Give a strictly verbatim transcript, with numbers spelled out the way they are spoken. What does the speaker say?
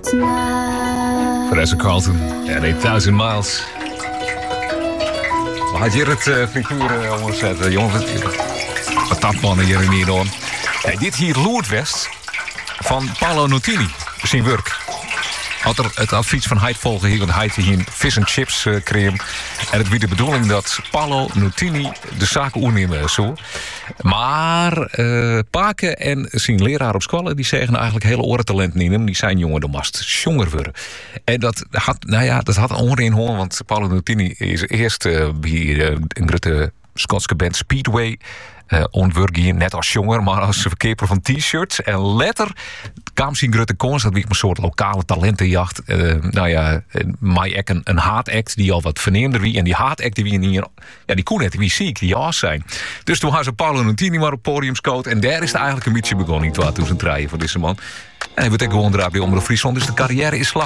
Vanessa Carlton en eight thousand miles. We hadden hier het uh, figuur uh, omzetten. Jongen, wat tapmannen hier in Nederland. Hey, dit hier Loerdwest van Paolo Nutini, zijn werk. Had er het advies van Heid volgen hier, want Heid hier een vis en chips uh, crème. En het was de bedoeling dat Paolo Nutini de zaken oernemen zo. Maar uh, Paken en zijn leraar op school, die zeggen eigenlijk hele orentalent nemen. Die zijn jongen de mast jonger worden. En dat had, nou ja, dat had een oren hoor, want Paolo Nutini is eerst uh, bij uh, een grote Schotse band Speedway. Uh, ontwerp hier net als jonger, maar als verkeper van t-shirts. En later kwam zijn grote kans, dat was een soort lokale talentenjacht. Uh, nou ja, mij ek een, een haatact die al wat verneemder wie. En die haatact die wie hier, ja, die kon net wie ziek, die jas zijn. Dus toen had ze Paolo Nutini maar op podium scoot. En daar is het eigenlijk een beetje begonnen in tweeduizend drie voor deze man. En hij wordt ook gewoon draaien bij Omroep Friesland. Dus de carrière is slag.